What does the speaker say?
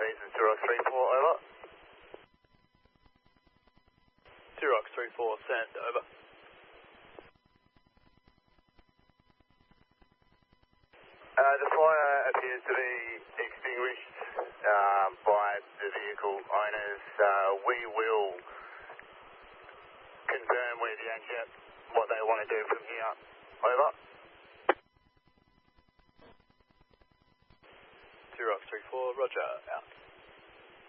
Northeast is 2Rox 34, over. 2Rox 34, send, over. The fire appears to be extinguished by the vehicle owners. We will confirm with Yanjet what they want to do from here. Over. 2Rox 34, roger, out.